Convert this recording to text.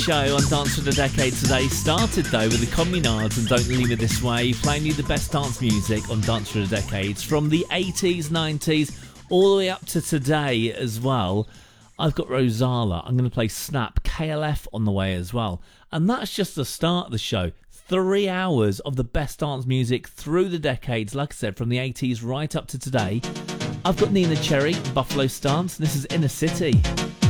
Show on Dance for the Decade today started though with the Communards and Don't Leave Me This Way, playing you the best dance music on Dance for the Decades from the 80s, 90s, all the way up to today as well. I've got Rosala, I'm going to play Snap, KLF on the way as well. And that's just the start of the show. 3 hours of the best dance music through the decades, like I said, from the 80s right up to today. I've got Nina Cherry, Buffalo Stance, and this is Inner City.